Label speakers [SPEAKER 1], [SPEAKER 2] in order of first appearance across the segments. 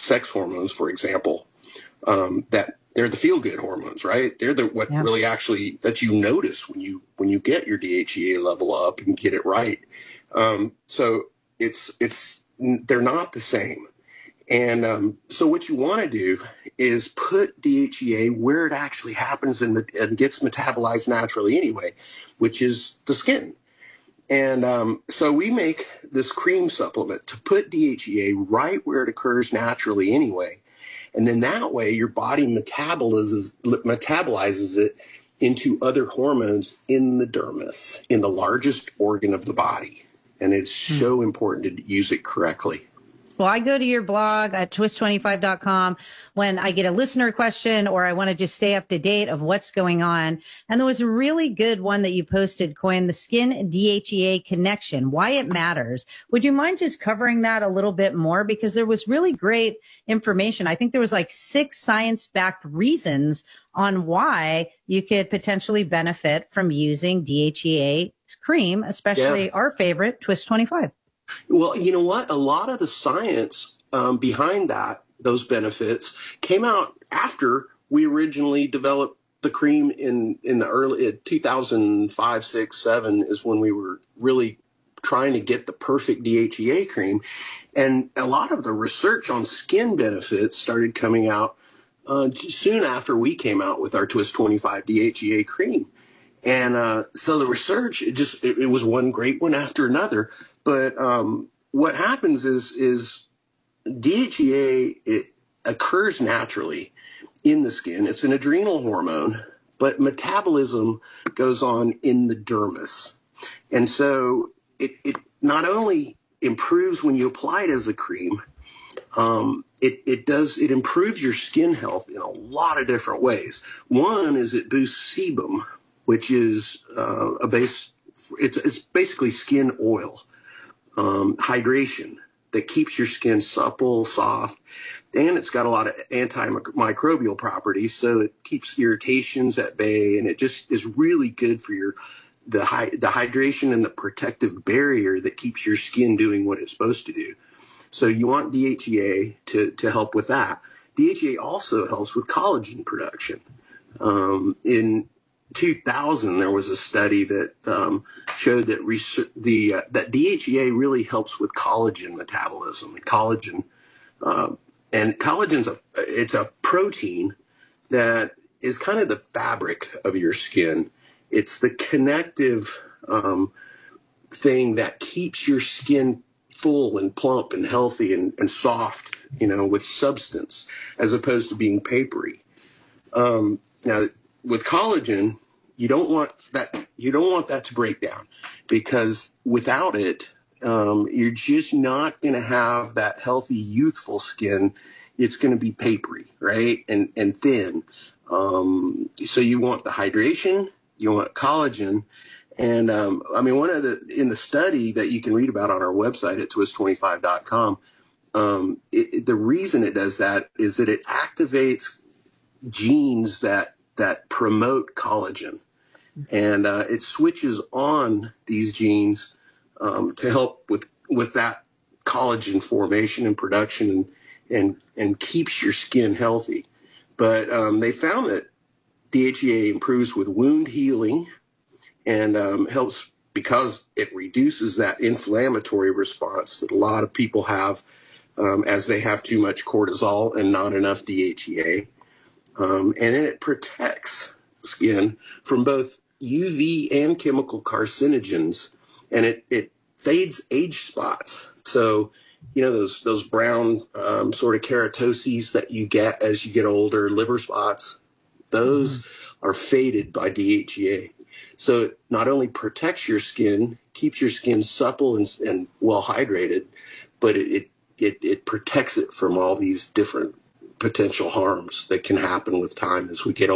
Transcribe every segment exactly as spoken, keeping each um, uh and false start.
[SPEAKER 1] sex hormones, for example, um, that they're the feel-good hormones, right? They're the what
[SPEAKER 2] Yeah.
[SPEAKER 1] really actually that you notice when you when you get your D H E A level up and get it right. Um, so it's it's they're not the same. And um, so what you want to do is put D H E A where it actually happens in the, and gets metabolized naturally anyway, which is the skin. And um, so we make this cream supplement to put D H E A right where it occurs naturally anyway. And then that way your body metabolizes, metabolizes it into other hormones in the dermis, in the largest organ of the body. And it's so important to use it correctly.
[SPEAKER 2] Well, I go to your blog at twist twenty-five dot com when I get a listener question or I want to just stay up to date of what's going on. And there was a really good one that you posted, Coin, the Skin D H E A Connection, why it matters. Would you mind just covering that a little bit more? Because there was really great information. I think there was like six science-backed reasons on why you could potentially benefit from using D H E A cream, especially
[SPEAKER 1] Yeah.
[SPEAKER 2] our favorite, Twist twenty-five.
[SPEAKER 1] Well, you know what? A lot of the science um, behind that, those benefits, came out after we originally developed the cream in, in the early uh, two thousand five, six, seven is when we were really trying to get the perfect D H E A cream. And a lot of the research on skin benefits started coming out uh, soon after we came out with our Twist twenty-five D H E A cream. And uh, so the research, it just it, it was one great one after another. But um, what happens is is D H E A, it occurs naturally in the skin. It's an adrenal hormone, but metabolism goes on in the dermis. And so it, it not only improves when you apply it as a cream, um, it, it does it improves your skin health in a lot of different ways. One is it boosts sebum, which is uh, a base. It's it's basically skin oil. Um, hydration that keeps your skin supple, soft, and it's got a lot of antimicrobial properties, so it keeps irritations at bay, and it just is really good for your the hy- the hydration and the protective barrier that keeps your skin doing what it's supposed to do. So you want D H E A to to help with that. D H E A also helps with collagen production. Um, in two thousand, there was a study that um, showed that research, the uh, that D H E A really helps with collagen metabolism. And collagen, uh, and collagen's a it's a protein that is kind of the fabric of your skin. It's the connective um, thing that keeps your skin full and plump and healthy and, and soft, you know, with substance, as opposed to being papery. Um, now, with collagen, you don't want that. You don't want that to break down, because without it, um, you're just not going to have that healthy, youthful skin. It's going to be papery, right, and and thin. Um, so you want the hydration. You want collagen, and um, I mean, one of the in the study that you can read about on our website at twist twenty-five dot com. Um, it, it, the reason it does that is that it activates genes that that promote collagen, and uh, it switches on these genes um, to help with with that collagen formation and production, and and, and keeps your skin healthy. But um, they found that D H E A improves with wound healing and um, helps because it reduces that inflammatory response that a lot of people have um, as they have too much cortisol and not enough D H E A. Um, and then it protects skin from both U V and chemical carcinogens, and it, it fades age spots. So, you know, those those brown um, sort of keratoses that you get as you get older, liver spots, those mm-hmm. are faded by D H E A. So it not only protects your skin, keeps your skin supple and, and well hydrated, but it, it it it protects it from all these different potential harms that can happen with time as we get older.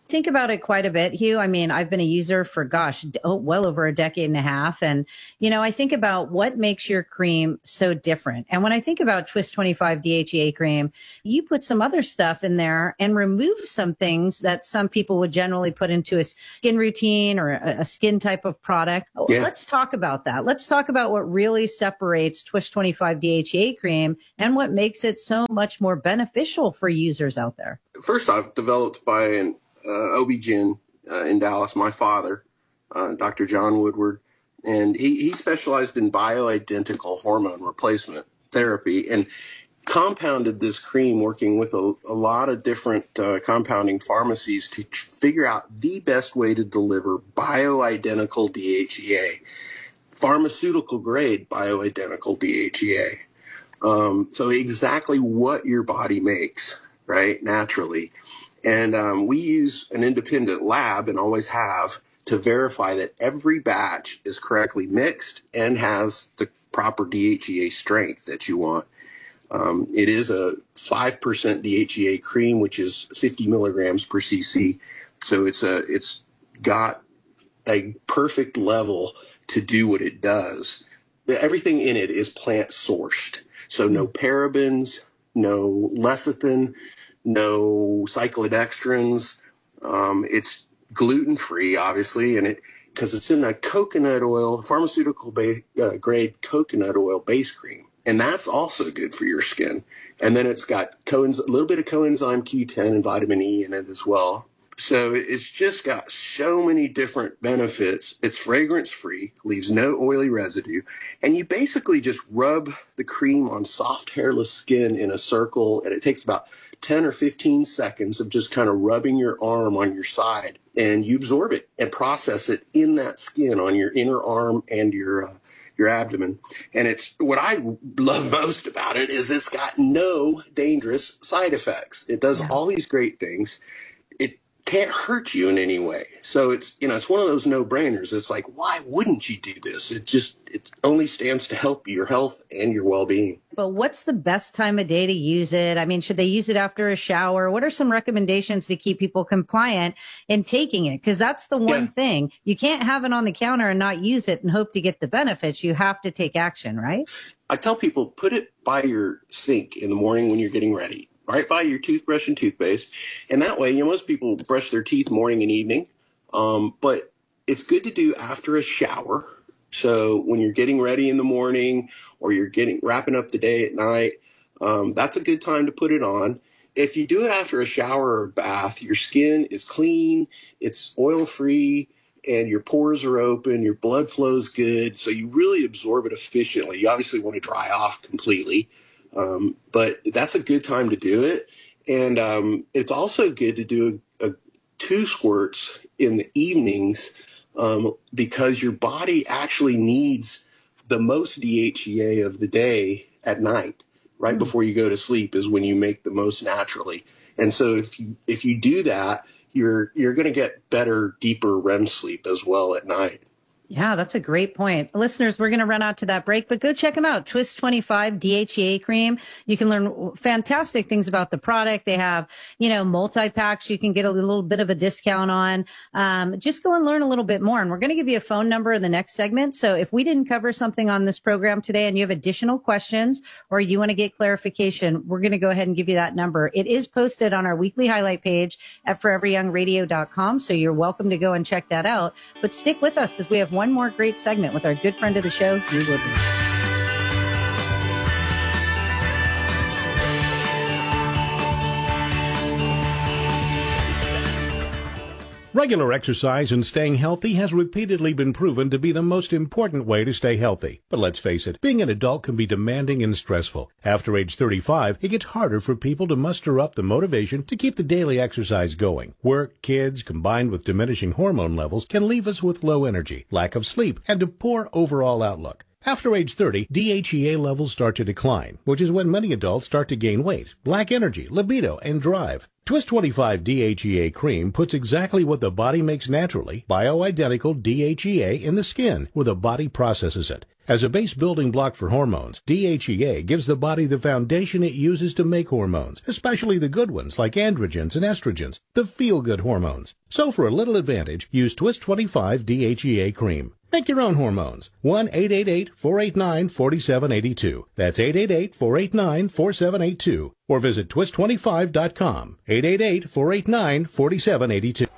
[SPEAKER 2] Think about it quite a bit, Hugh. I mean, I've been a user for, gosh, oh, well over a decade and a half. And, you know, I think about what makes your cream so different. And when I think about Twist twenty-five D H E A cream, you put some other stuff in there and remove some things that some people would generally put into a skin routine or a, a skin type of product. Yeah. Let's talk about that. Let's talk about what really separates Twist twenty-five D H E A cream and what makes it so much more beneficial for users out there.
[SPEAKER 1] First off, developed by an Uh, O B G Y N uh, in Dallas, my father, uh, Doctor John Woodward, and he, he specialized in bioidentical hormone replacement therapy and compounded this cream working with a, a lot of different uh, compounding pharmacies to figure out the best way to deliver bioidentical D H E A, pharmaceutical grade bioidentical D H E A. Um, so exactly what your body makes, right, naturally. And um, we use an independent lab, and always have, to verify that every batch is correctly mixed and has the proper D H E A strength that you want. Um, it is a five percent D H E A cream, which is fifty milligrams per cc. So it's a it's got a perfect level to do what it does. Everything in it is plant sourced. So no parabens, no lecithin, no cyclodextrins. Um, it's gluten-free, obviously, and it because it's in a coconut oil, pharmaceutical ba- uh, grade coconut oil base cream, and that's also good for your skin. And then it's got coenz- a little bit of coenzyme Q ten and vitamin E in it as well. So it's just got so many different benefits. It's fragrance-free, leaves no oily residue, and you basically just rub the cream on soft, hairless skin in a circle, and it takes about ten or fifteen seconds of just kind of rubbing your arm on your side, and you absorb it and process it in that skin on your inner arm and your uh, your abdomen. And it's what I love most about it is it's got no dangerous side effects. It does yeah. all these great things. It can't hurt you in any way. So it's, you know, it's one of those no-brainers. It's like, why wouldn't you do this? It just, it only stands to help your health and your well-being.
[SPEAKER 2] But what's the best time of day to use it? I mean, should they use it after a shower? What are some recommendations to keep people compliant in taking it? Because that's the one yeah. thing. You can't have it on the counter and not use it and hope to get the benefits. You have to take action, right?
[SPEAKER 1] I tell people, put it by your sink in the morning when you're getting ready, right by your toothbrush and toothpaste. And that way, you know, most people brush their teeth morning and evening. Um, but it's good to do after a shower. So when you're getting ready in the morning or you're getting wrapping up the day at night, um, that's a good time to put it on. If you do it after a shower or bath, your skin is clean, it's oil-free, and your pores are open, your blood flow's good, so you really absorb it efficiently. You obviously want to dry off completely, um, but that's a good time to do it. And um, it's also good to do a, a two squirts in the evenings um, because your body actually needs the most D H E A of the day at night, right mm-hmm. before you go to sleep is when you make the most naturally. And so if you if you do that, you're you're going to get better, deeper R E M sleep as well at night.
[SPEAKER 2] Yeah, that's a great point. Listeners, we're going to run out to that break, but go check them out. Twist twenty-five D H E A cream. You can learn fantastic things about the product. They have, you know, multi-packs you can get a little bit of a discount on. Um, just go and learn a little bit more. And we're going to give you a phone number in the next segment. So if we didn't cover something on this program today and you have additional questions or you want to get clarification, we're going to go ahead and give you that number. It is posted on our weekly highlight page at forever young radio dot com. So you're welcome to go and check that out. But stick with us because we have one more great segment with our good friend of the show, Hugh Woodward.
[SPEAKER 3] Regular exercise and staying healthy has repeatedly been proven to be the most important way to stay healthy. But let's face it, being an adult can be demanding and stressful. After age thirty-five, it gets harder for people to muster up the motivation to keep the daily exercise going. Work, kids, combined with diminishing hormone levels, can leave us with low energy, lack of sleep, and a poor overall outlook. After age thirty, D H E A levels start to decline, which is when many adults start to gain weight, lack energy, libido, and drive. Twist twenty-five D H E A cream puts exactly what the body makes naturally, bioidentical D H E A, in the skin, where the body processes it. As a base building block for hormones, D H E A gives the body the foundation it uses to make hormones, especially the good ones like androgens and estrogens, the feel-good hormones. So for a little advantage, use Twist twenty-five D H E A cream. Make your own hormones. one eight eight eight, four eight nine, four seven eight two. That's eight eight eight, four eight nine, four seven eight two. Or visit twist twenty-five dot com. eight eight eight, four eight nine, four seven eight two.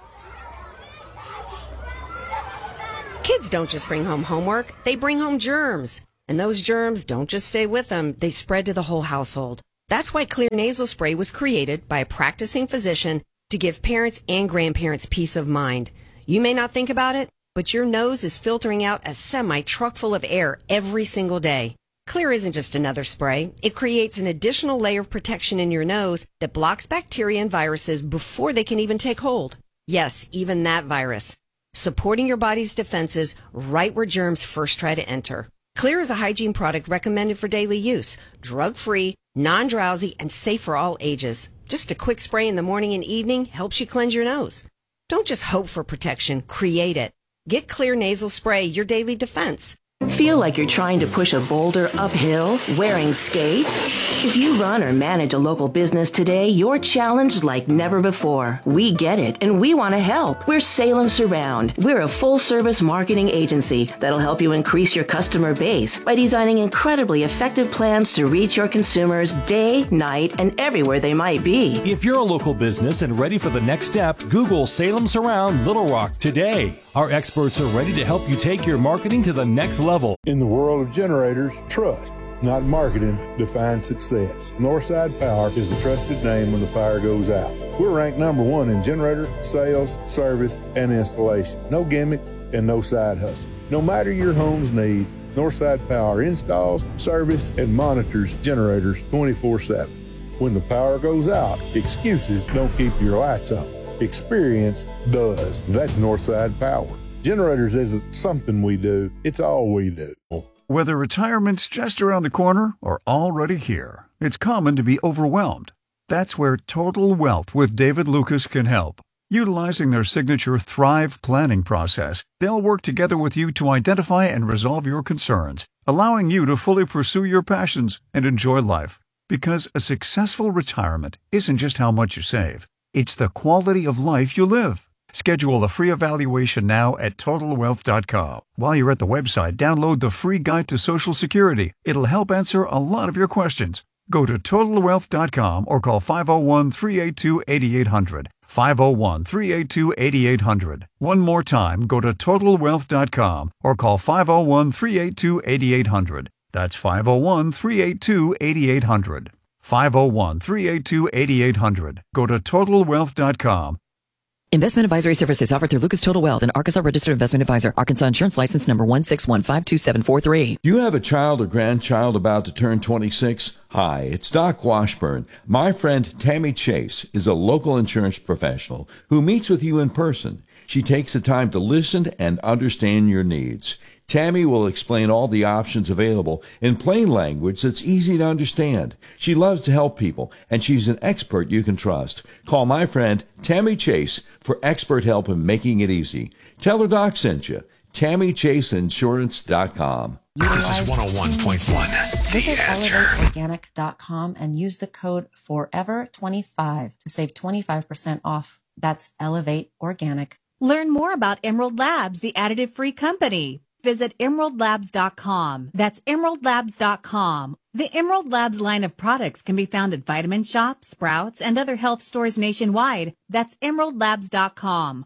[SPEAKER 4] Kids don't just bring home homework, they bring home germs. And those germs don't just stay with them, they spread to the whole household. That's why Xlear nasal spray was created by a practicing physician to give parents and grandparents peace of mind. You may not think about it, but your nose is filtering out a semi-truck full of air every single day. Xlear isn't just another spray. It creates an additional layer of protection in your nose that blocks bacteria and viruses before they can even take hold. Yes, even that virus. Supporting your body's defenses right where germs first try to enter. Xlear is a hygiene product recommended for daily use, drug-free, non-drowsy, and safe for all ages. Just a quick spray in the morning and evening helps you cleanse your nose. Don't just hope for protection, create it. Get Xlear nasal spray, your daily defense.
[SPEAKER 5] Feel like you're trying to push a boulder uphill wearing skates? If you run or manage a local business today, you're challenged like never before. We get it, and we want to help. We're Salem Surround. We're a full-service marketing agency that'll help you increase your customer base by designing incredibly effective plans to reach your consumers day, night, and everywhere they might be.
[SPEAKER 6] If you're a local business and ready for the next step, Google Salem Surround Little Rock today. Our experts are ready to help you take your marketing to the next level.
[SPEAKER 7] In the world of generators, trust, not marketing, defines success. Northside Power is the trusted name when the fire goes out. We're ranked number one in generator, sales, service, and installation. No gimmicks and no side hustle. No matter your home's needs, Northside Power installs, service, and monitors generators twenty-four seven. When the power goes out, excuses don't keep your lights on. Experience does. That's Northside Power. Generators isn't something we do, it's all we do.
[SPEAKER 8] Whether retirement's just around the corner or already here, it's common to be overwhelmed. That's where Total Wealth with David Lucas can help. Utilizing their signature Thrive planning process, they'll work together with you to identify and resolve your concerns, allowing you to fully pursue your passions and enjoy life. Because a successful retirement isn't just how much you save, it's the quality of life you live. Schedule a free evaluation now at total wealth dot com. While you're at the website, download the free guide to Social Security. It'll help answer a lot of your questions. Go to total wealth dot com or call five oh one, three eight two, eight eight hundred. five oh one, three eight two, eight eight hundred. One more time, go to total wealth dot com or call five oh one, three eight two, eight eight hundred. That's five oh one, three eight two, eight eight hundred. five oh one, three eight two, eight eight hundred. Go to total wealth dot com.
[SPEAKER 9] Investment advisory services offered through Lucas Total Wealth, an Arkansas registered investment advisor. Arkansas insurance license number one six one five two seven four three.
[SPEAKER 10] Do you have a child or grandchild about to turn twenty-six? Hi, it's Doc Washburn. My friend Tammy Chase is a local insurance professional who meets with you in person. She takes the time to listen and understand your needs. Tammy will explain all the options available in plain language that's easy to understand. She loves to help people, and she's an expert you can trust. Call my friend Tammy Chase for expert help in making it easy. Tell her Doc sent you. Tammy Chase Insurance dot com.
[SPEAKER 11] This is one oh one point one.
[SPEAKER 12] Visit elevate organic dot com and use the code forever twenty-five to save twenty-five percent off. That's Elevate Organic.
[SPEAKER 13] Learn more about Emerald Labs, the additive-free company. Visit emerald labs dot com. That's emerald labs dot com. The Emerald Labs line of products can be found at Vitamin Shoppe, Sprouts, and other health stores nationwide. That's emerald labs dot com.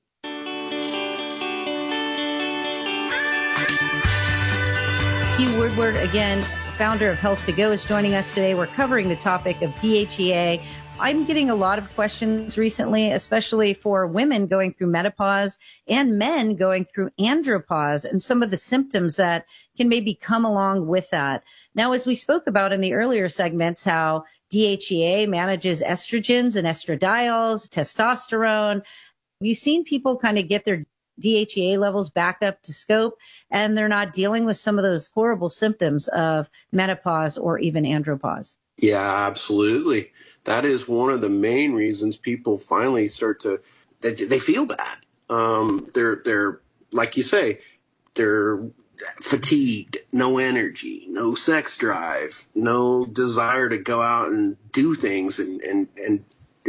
[SPEAKER 2] Hugh Woodward, again, founder of Health to Go, is joining us today. We're covering the topic of D H E A. I'm getting a lot of questions recently, especially for women going through menopause and men going through andropause and some of the symptoms that can maybe come along with that. Now, as we spoke about in the earlier segments, how D H E A manages estrogens and estradiols, testosterone. Have you seen people kind of get their D H E A levels back up to scope, and they're not dealing with some of those horrible symptoms of menopause or even andropause?
[SPEAKER 1] Yeah, absolutely. That is one of the main reasons people finally start to, they, they feel bad. Um, they're, they're, like you say, they're fatigued, no energy, no sex drive, no desire to go out and do things. And, and, and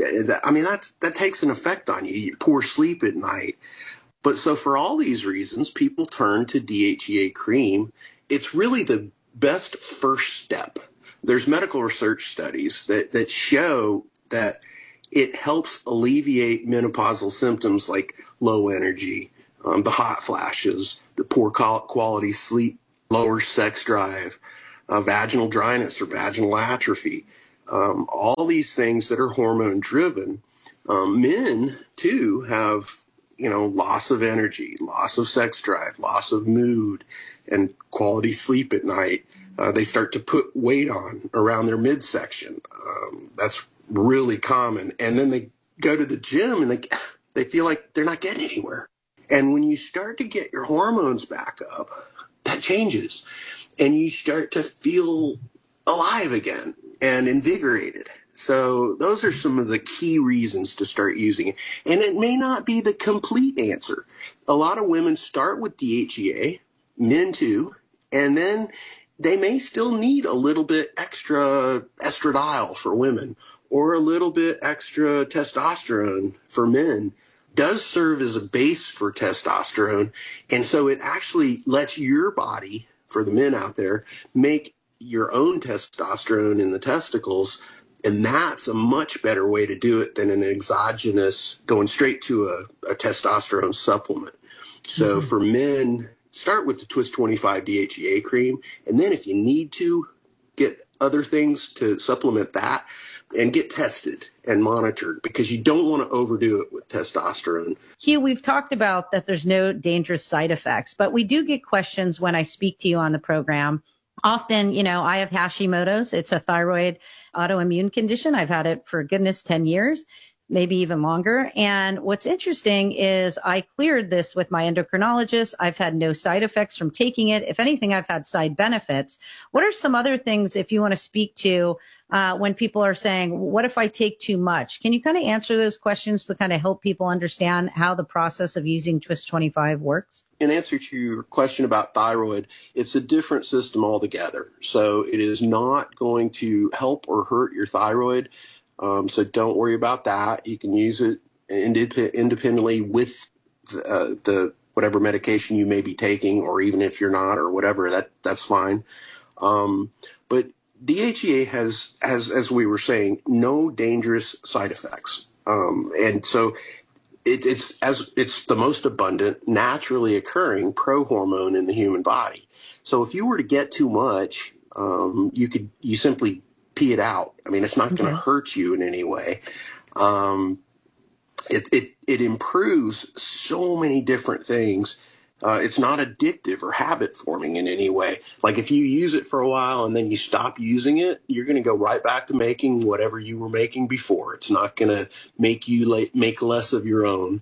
[SPEAKER 1] I mean, that's, that takes an effect on you. You poor sleep at night. But so for all these reasons, people turn to D H E A cream. It's really the best first step. There's medical research studies that, that show that it helps alleviate menopausal symptoms like low energy, um, the hot flashes, the poor quality sleep, lower sex drive, uh, vaginal dryness or vaginal atrophy, um, all these things that are hormone driven. Um, men, too, have, you know, loss of energy, loss of sex drive, loss of mood, and quality sleep at night. Uh, they start to put weight on around their midsection. Um, that's really common. And then they go to the gym and they they feel like they're not getting anywhere. And when you start to get your hormones back up, that changes. And you start to feel alive again and invigorated. So those are some of the key reasons to start using it. And it may not be the complete answer. A lot of women start with D H E A, men too, and then they may still need a little bit extra estradiol for women or a little bit extra testosterone for men. Does serve as a base for testosterone. And so it actually lets your body, for the men out there, make your own testosterone in the testicles. And that's a much better way to do it than an exogenous going straight to a, a testosterone supplement. So mm-hmm. for men, start with the Twist twenty-five D H E A cream. And then if you need to get other things to supplement that, and get tested and monitored, because you don't want to overdo it with testosterone.
[SPEAKER 2] Hugh, we've talked about that there's no dangerous side effects, but we do get questions when I speak to you on the program. Often, you know, I have Hashimoto's. It's a thyroid autoimmune condition. I've had it for goodness, ten years, maybe even longer. And what's interesting is I cleared this with my endocrinologist. I've had no side effects from taking it. If anything, I've had side benefits. What are some other things, if you want to speak to, uh, when people are saying, what if I take too much? Can you kind of answer those questions to kind of help people understand how the process of using Twist twenty-five works?
[SPEAKER 1] In answer to your question about thyroid, it's a different system altogether. So it is not going to help or hurt your thyroid. Um, so don't worry about that. You can use it indep- independently with the, uh, the whatever medication you may be taking, or even if you're not, or whatever, that that's fine. Um, but D H E A has, has, as we were saying, no dangerous side effects. Um, and so it, it's as it's the most abundant, naturally occurring prohormone in the human body. So if you were to get too much, um, you could you simply pee it out. I mean, it's not okay. going to hurt you in any way. Um, it, it, it improves so many different things. Uh, it's not addictive or habit forming in any way. Like if you use it for a while and then you stop using it, you're going to go right back to making whatever you were making before. It's not going to make you la- make less of your own.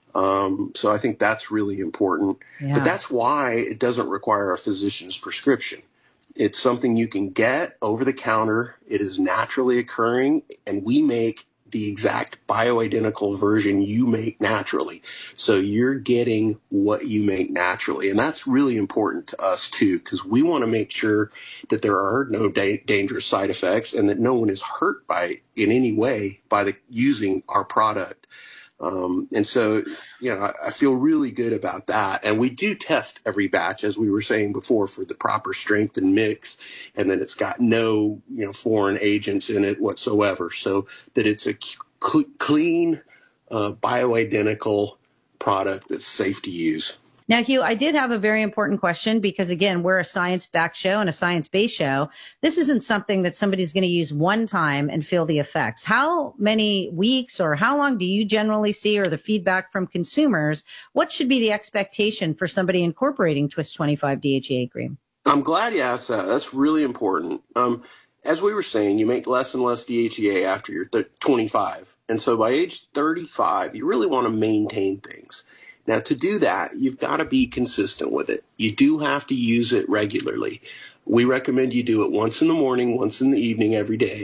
[SPEAKER 1] Um, so I think that's really important. Yeah. But that's why it doesn't require a physician's prescription. It's something you can get over the counter. It is naturally occurring, and we make the exact bioidentical version you make naturally. So you're getting what you make naturally. And that's really important to us too, because we want to make sure that there are no da- dangerous side effects and that no one is hurt by in any way by the using our product. Um, and so, you know, I, I feel really good about that. And we do test every batch, as we were saying before, for the proper strength and mix, and that it's got no, you know, foreign agents in it whatsoever, so that it's a cl- clean, uh, bioidentical product that's safe to use.
[SPEAKER 2] Now, Hugh, I did have a very important question because, again, we're a science-backed show and a science-based show. This isn't something that somebody's going to use one time and feel the effects. How many weeks or how long do you generally see, or the feedback from consumers? What should be the expectation for somebody incorporating Twist twenty-five D H E A cream?
[SPEAKER 1] I'm glad you asked that. That's really important. Um, as we were saying, you make less and less D H E A after you're th- twenty-five. And so by age thirty-five, you really want to maintain things. Now, to do that, you've got to be consistent with it. You do have to use it regularly. We recommend you do it once in the morning, once in the evening, every day.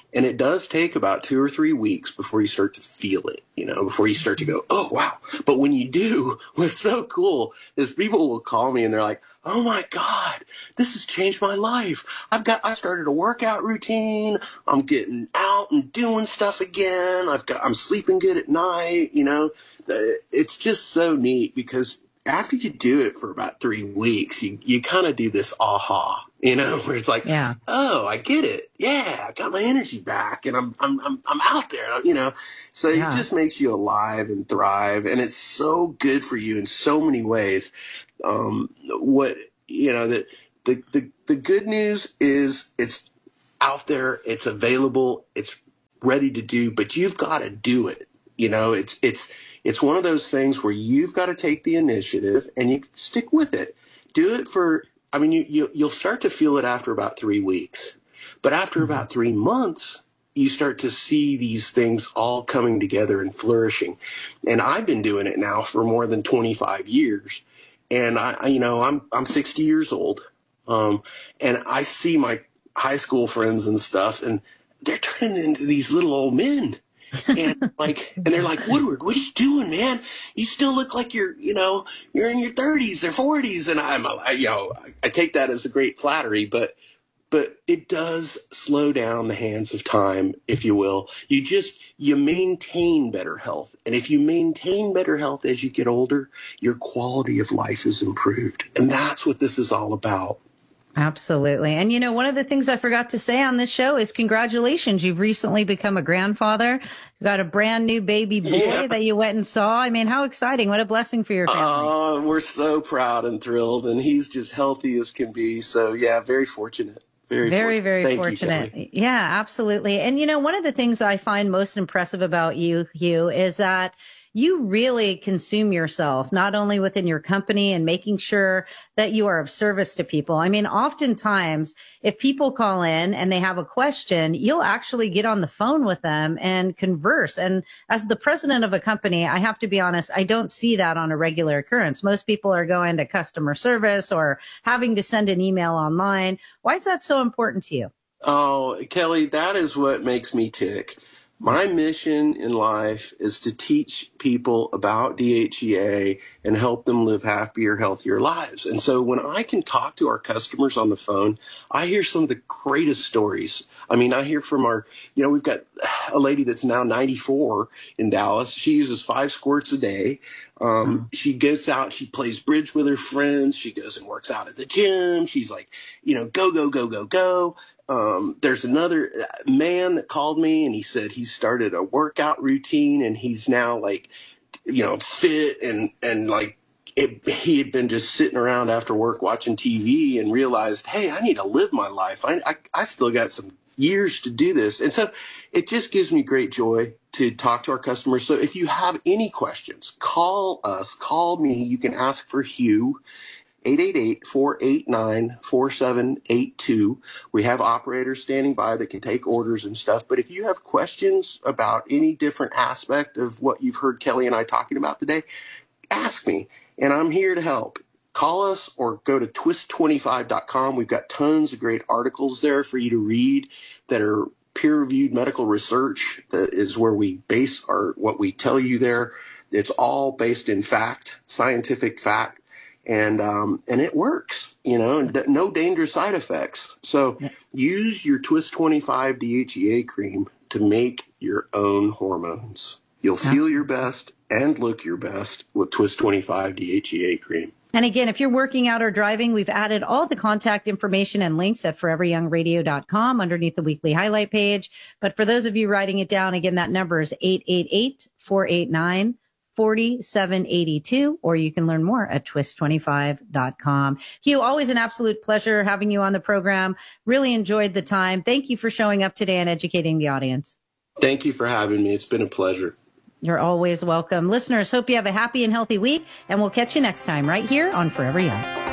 [SPEAKER 1] And it does take about two or three weeks before you start to feel it, you know, before you start to go, oh, wow. But when you do, what's so cool is people will call me and they're like, oh my God, this has changed my life. I've got, I started a workout routine. I'm getting out and doing stuff again. I've got, I'm sleeping good at night. You know, it's just so neat because after you do it for about three weeks, you, you kind of do this aha, you know, where it's like,
[SPEAKER 2] yeah.
[SPEAKER 1] oh, I get it. Yeah. I got my energy back and I'm, I'm, I'm, I'm out there, you know, so yeah. It just makes you alive and thrive. And it's so good for you in so many ways. Um, what, you know, the, the, the, the good news is it's out there, it's available, it's ready to do, but you've got to do it. You know, it's, it's, it's one of those things where you've got to take the initiative and you stick with it. Do it for, I mean, you, you, you'll start to feel it after about three weeks, but after mm-hmm. about three months, you start to see these things all coming together and flourishing. And I've been doing it now for more than twenty-five years. And I, I, you know, I'm, I'm sixty years old. Um, and I see my high school friends and stuff, and they're turning into these little old men. And like, and they're like, Woodward, what are you doing, man? You still look like you're, you know, you're in your thirties or forties. And I'm, I, you know, I take that as a great flattery, but, but it does slow down the hands of time, if you will. You just, you maintain better health. And if you maintain better health as you get older, your quality of life is improved. And that's what this is all about.
[SPEAKER 2] Absolutely. And, you know, one of the things I forgot to say on this show is congratulations. You've recently become a grandfather. You got a brand new baby boy yeah. that you went and saw. I mean, how exciting. What a blessing for your family.
[SPEAKER 1] Oh, uh, we're so proud and thrilled. And he's just healthy as can be. So, yeah, very fortunate. Very,
[SPEAKER 2] very, very
[SPEAKER 1] Thank
[SPEAKER 2] fortunate.
[SPEAKER 1] You,
[SPEAKER 2] yeah, absolutely. And, you know, one of the things I find most impressive about you, Hugh, is that you really consume yourself, not only within your company and making sure that you are of service to people. I mean, oftentimes, if people call in and they have a question, you'll actually get on the phone with them and converse. And as the president of a company, I have to be honest, I don't see that on a regular occurrence. Most people are going to customer service or having to send an email online. Why is that so important to you?
[SPEAKER 1] Oh, Kelly, that is what makes me tick. My mission in life is to teach people about D H E A and help them live happier, healthier lives. And so when I can talk to our customers on the phone, I hear some of the greatest stories. I mean, I hear from our, you know, we've got a lady that's now ninety-four in Dallas. She uses five squirts a day. Um, mm-hmm. She gets out, she plays bridge with her friends. She goes and works out at the gym. She's like, you know, go, go, go, go, go. Um, there's another man that called me and he said he started a workout routine and he's now like, you know, fit and, and like it, he had been just sitting around after work watching T V and realized, hey, I need to live my life. I, I, I still got some years to do this. And so it just gives me great joy to talk to our customers. So if you have any questions, call us, call me. You can ask for Hugh. eight eight eight, four eight nine, four seven eight two. We have operators standing by that can take orders and stuff. But if you have questions about any different aspect of what you've heard Kelly and I talking about today, ask me, and I'm here to help. Call us or go to twist twenty-five dot com. We've got tons of great articles there for you to read that are peer-reviewed medical research. That is where we base our what we tell you there. It's all based in fact, scientific fact. And, um, and it works, you know, and no dangerous side effects. So yeah. Use your Twist twenty-five D H E A cream to make your own hormones. You'll feel yeah. your best and look your best with Twist twenty-five D H E A cream.
[SPEAKER 2] And again, if you're working out or driving, we've added all the contact information and links at forever young radio dot com underneath the weekly highlight page. But for those of you writing it down, again, that number is eight eight eight, four eight nine, forty-seven eighty-two, or you can learn more at twist twenty-five dot com. Hugh, always an absolute pleasure having you on the program. Really enjoyed the time. Thank you for showing up today and educating the audience.
[SPEAKER 1] Thank you for having me. It's been a pleasure.
[SPEAKER 2] You're always welcome. Listeners, hope you have a happy and healthy week, and we'll catch you next time right here on Forever Young.